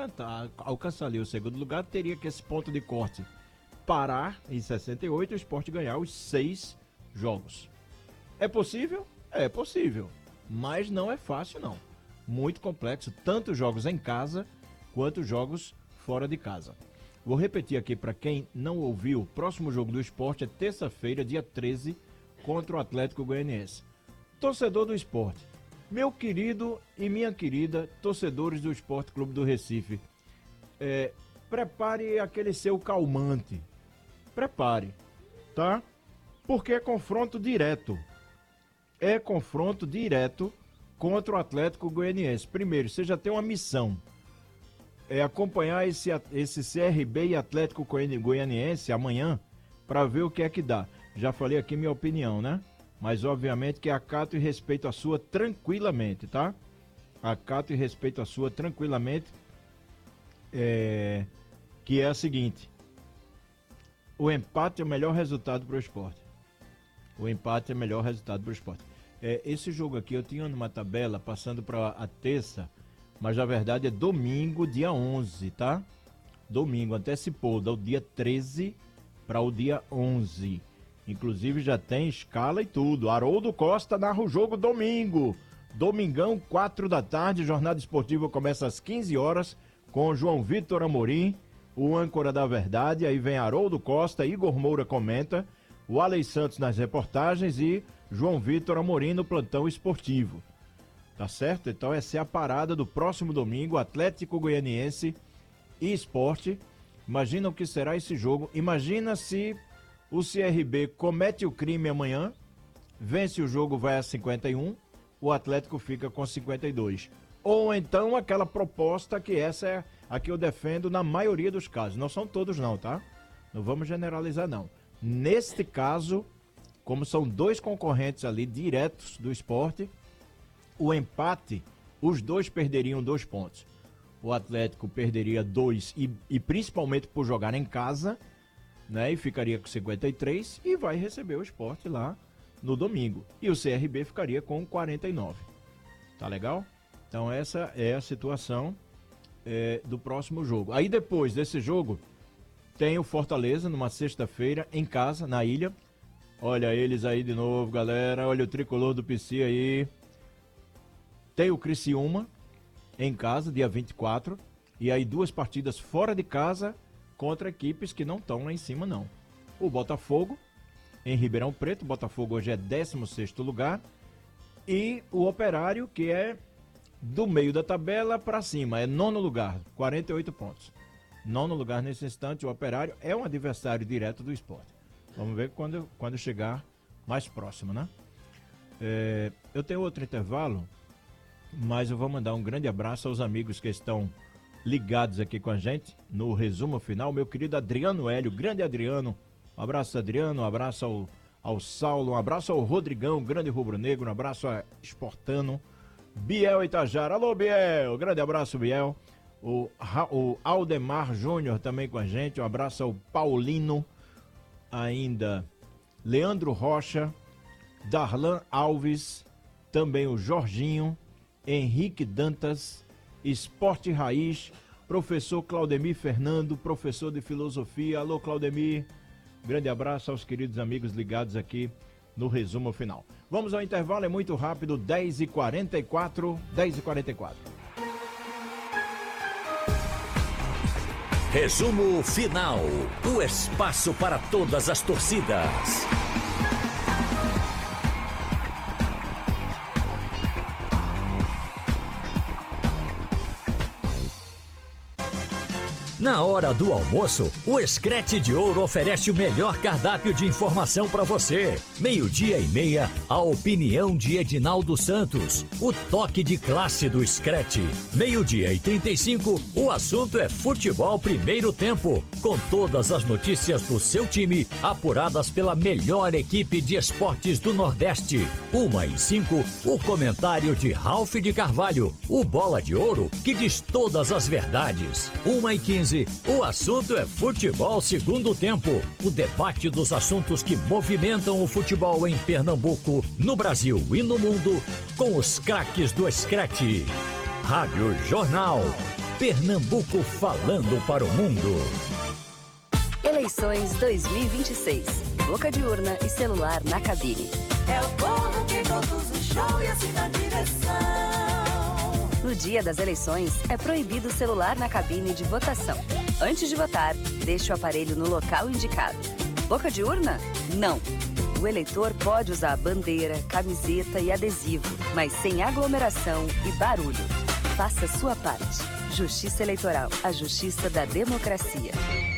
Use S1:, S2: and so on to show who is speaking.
S1: alcançar ali o segundo lugar, teria que esse ponto de corte parar em 68 e o Sport ganhar os 6 jogos. É possível? É possível, mas não é fácil não. Muito complexo, tanto jogos em casa quanto jogos fora de casa. Vou repetir aqui para quem não ouviu, o próximo jogo do Sport é terça-feira, dia 13, contra o Atlético Goianiense. Torcedor do Sport, meu querido e minha querida torcedores do Sport Clube do Recife, prepare aquele seu calmante, prepare, tá? Porque é confronto direto. É confronto direto contra o Atlético Goianiense. Primeiro, você já tem uma missão. É acompanhar esse CRB e Atlético Goianiense amanhã para ver o que é que dá. Já falei aqui minha opinião, né? Mas obviamente que acato e respeito a sua tranquilamente, tá? Acato e respeito a sua tranquilamente. Que é a seguinte: o empate é o melhor resultado para o Sport. O empate é o melhor resultado para o Sport. Esse jogo aqui eu tinha numa tabela passando para a terça, mas na verdade é domingo, dia 11, tá? Domingo, antecipou do dia 13 para o dia 11. Inclusive já tem escala e tudo. Haroldo Costa narra o jogo domingo. Domingão, 4 da tarde, jornada esportiva começa às 15 horas com João Vitor Amorim, o âncora da verdade. Aí vem Haroldo Costa, Igor Moura comenta, o Alei Santos nas reportagens e João Vitor Amorim no plantão esportivo. Tá certo? Então essa é a parada do próximo domingo, Atlético Goianiense e Sport. Imagina o que será esse jogo. Imagina se o CRB comete o crime amanhã, vence o jogo, vai a 51, o Atlético fica com 52. Ou então aquela proposta que essa é a que eu defendo na maioria dos casos. Não são todos não, tá? Não vamos generalizar não. Neste caso, como são dois concorrentes ali diretos do Sport, o empate, os dois perderiam 2 pontos. O Atlético perderia 2 e principalmente por jogar em casa, né? E ficaria com 53 e vai receber o Sport lá no domingo. E o CRB ficaria com 49. Tá legal? Então essa é a situação do próximo jogo. Aí depois desse jogo, tem o Fortaleza numa sexta-feira em casa, na ilha. Olha eles aí de novo, galera. Olha o tricolor do PC aí. Tem o Criciúma em casa, dia 24. E aí 2 partidas fora de casa contra equipes que não estão lá em cima, não. O Botafogo, em Ribeirão Preto. O Botafogo hoje é 16º lugar. E o Operário, que é do meio da tabela para cima. É 9º lugar, 48 pontos. 9º lugar nesse instante. O Operário é um adversário direto do Sport. Vamos ver quando chegar mais próximo, né? Eu tenho outro intervalo, mas eu vou mandar um grande abraço aos amigos que estão ligados aqui com a gente no resumo final. Meu querido Adriano Hélio, grande Adriano. Um abraço, Adriano. Um abraço ao Saulo. Um abraço ao Rodrigão, grande rubro-negro. Um abraço a Esportano. Biel Itajara. Alô, Biel. Grande abraço, Biel. O Aldemar Júnior também com a gente. Um abraço ao Paulino. Ainda Leandro Rocha, Darlan Alves, também o Jorginho, Henrique Dantas, Esporte Raiz, professor Claudemir Fernando, professor de filosofia. Alô, Claudemir, grande abraço aos queridos amigos ligados aqui no resumo final. Vamos ao intervalo, é muito rápido, 10h44.
S2: Resumo final, o espaço para todas as torcidas. Na hora do almoço, o Screte de Ouro oferece o melhor cardápio de informação para você. 12:30, a opinião de Edinaldo Santos. O toque de classe do Screte. 12:35, o assunto é futebol primeiro tempo. Com todas as notícias do seu time, apuradas pela melhor equipe de esportes do Nordeste. 1:05, o comentário de Ralph de Carvalho. O Bola de Ouro, que diz todas as verdades. 1:15, o assunto é futebol segundo tempo. O debate dos assuntos que movimentam o futebol em Pernambuco, no Brasil e no mundo, com os craques do Screte. Rádio Jornal. Pernambuco falando para o mundo.
S3: Eleições 2026. Boca de urna e celular na cabine.
S4: É o povo que conduz o show e assim na direção.
S3: No dia das eleições, é proibido o celular na cabine de votação. Antes de votar, deixe o aparelho no local indicado. Boca de urna? Não. O eleitor pode usar a bandeira, camiseta e adesivo, mas sem aglomeração e barulho. Faça sua parte. Justiça Eleitoral, a justiça da democracia.